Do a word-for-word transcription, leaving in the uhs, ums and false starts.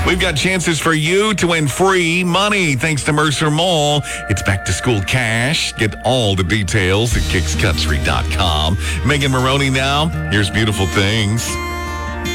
We've got chances for you to win free money thanks to Mercer Mall. It's back to school cash. Get all the details at kicks country dot com. Megan Maroney now. Here's Beautiful Things.